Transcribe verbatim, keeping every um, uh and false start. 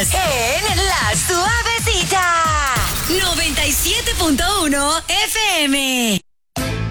en La Suavecita. noventa y siete punto uno F M.